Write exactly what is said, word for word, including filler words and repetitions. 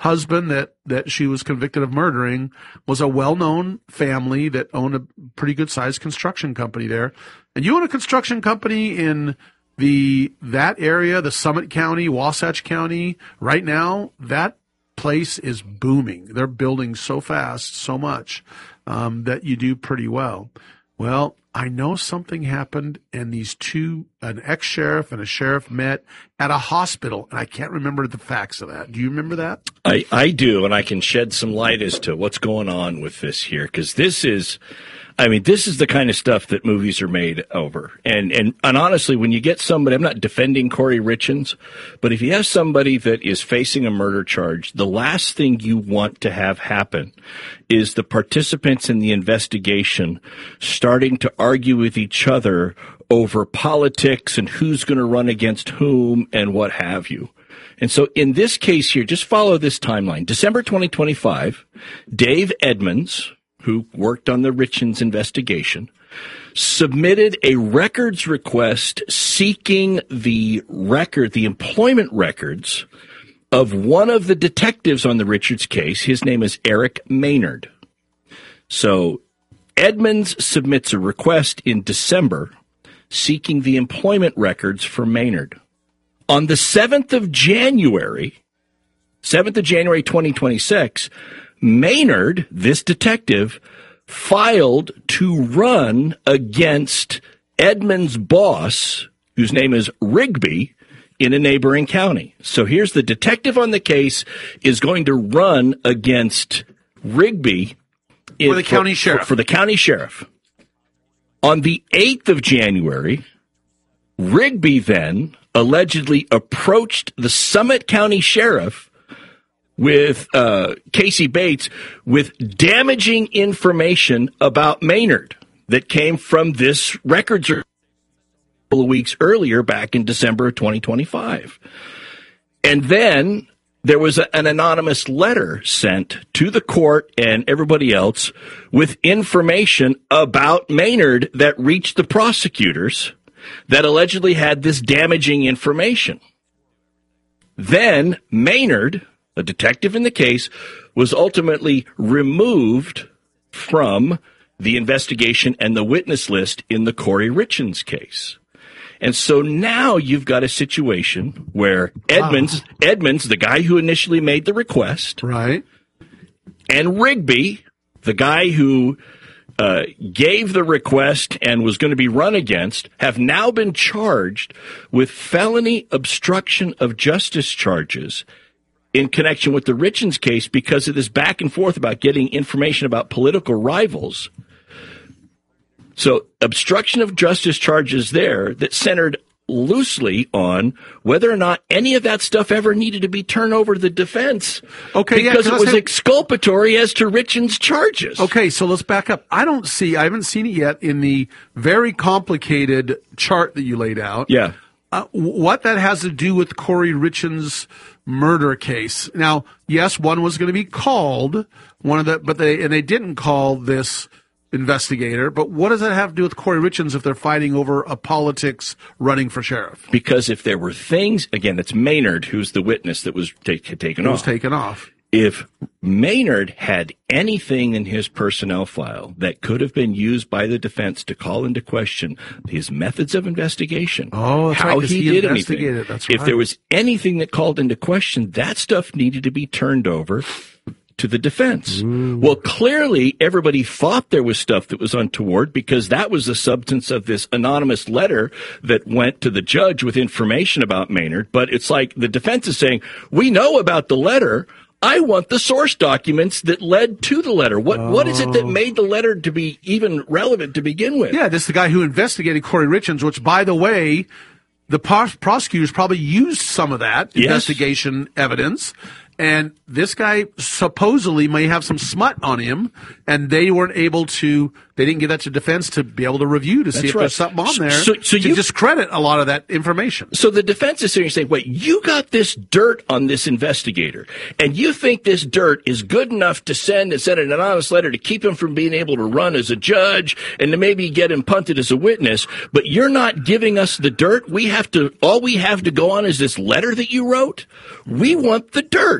husband that, that she was convicted of murdering was a well-known family that owned a pretty good-sized construction company there. And you own a construction company in the that area, the Summit County, Wasatch County, right now, that place is booming. They're building so fast, so much, um, that you do pretty well. Well, I know something happened, and these two, an ex-sheriff and a sheriff, met at a hospital, and I can't remember the facts of that. Do you remember that? I, I do, and I can shed some light as to what's going on with this here, because this is, I mean, this is the kind of stuff that movies are made over. And, and, and honestly, when you get somebody, I'm not defending Corey Richins, but if you have somebody that is facing a murder charge, the last thing you want to have happen is the participants in the investigation starting to argue with each other over politics and who's going to run against whom and what have you. And so in this case here, just follow this timeline. December twenty twenty-five, Dave Edmonds, who worked on the Richins investigation, submitted a records request seeking the record, the employment records of one of the detectives on the Richards case. His name is Eric Maynard. So Edmonds submits a request in December seeking the employment records for Maynard. On the seventh of January, seventh of January twenty twenty-six, Maynard, this detective, filed to run against Edmonds' boss, whose name is Rigby, in a neighboring county. So here's the detective on the case is going to run against Rigby in, for the county for, sheriff. For, for the county sheriff. On the eighth of January, Rigby then allegedly approached the Summit County sheriff with uh, Casey Bates with damaging information about Maynard that came from this records a couple of weeks earlier back in December of twenty twenty-five. And then there was a, an anonymous letter sent to the court and everybody else with information about Maynard that reached the prosecutors that allegedly had this damaging information. Then Maynard, a detective in the case, was ultimately removed from the investigation and the witness list in the Corey Richins case. And so now you've got a situation where Edmonds, wow. Edmonds, the guy who initially made the request, right, and Rigby, the guy who uh, gave the request and was going to be run against, have now been charged with felony obstruction of justice charges in connection with the Richins case because of this back and forth about getting information about political rivals. So obstruction of justice charges there that centered loosely on whether or not any of that stuff ever needed to be turned over to the defense. Okay, because yeah, it was say, exculpatory as to Richins' charges. Okay, so let's back up. I don't see, I haven't seen it yet in the very complicated chart that you laid out. Yeah. Uh, what that has to do with Corey Richins' murder case. Now, yes, one was going to be called, one of the, but they, and they didn't call this investigator, but what does that have to do with Corey Richins if they're fighting over a politics running for sheriff? Because if there were things, again, it's Maynard who's the witness that was take, taken off. was taken off. If Maynard had anything in his personnel file that could have been used by the defense to call into question his methods of investigation, oh, that's how right, he, he did investigated, anything, that's right. If there was anything that called into question, that stuff needed to be turned over to the defense. Ooh. Well, clearly everybody thought there was stuff that was untoward because that was the substance of this anonymous letter that went to the judge with information about Maynard. But it's like the defense is saying, we know about the letter. I want the source documents that led to the letter. What oh. What is it that made the letter to be even relevant to begin with? Yeah, this is the guy who investigated Corey Richins, which, by the way, the pros- prosecutors probably used some of that yes. investigation evidence. And this guy supposedly may have some smut on him, and they weren't able to, they didn't get that to defense to be able to review to see That's if right. there's something on there so, so to you, discredit a lot of that information. So the defense is sitting here saying, wait, you got this dirt on this investigator, and you think this dirt is good enough to send and send an anonymous letter to keep him from being able to run as a judge and to maybe get him punted as a witness, but you're not giving us the dirt. We have to, all we have to go on is this letter that you wrote. We want the dirt.